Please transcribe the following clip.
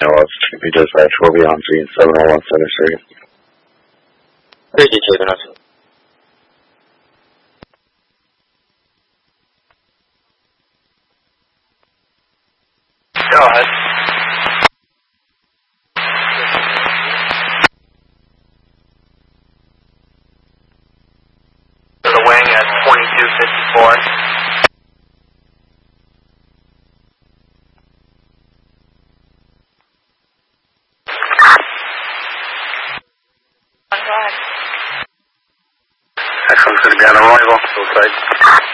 TP dispatch will be on scene 701 Center Street. 32 minutes. Go ahead. To the wing at 2254. Next one's going to be on arrival, so tight.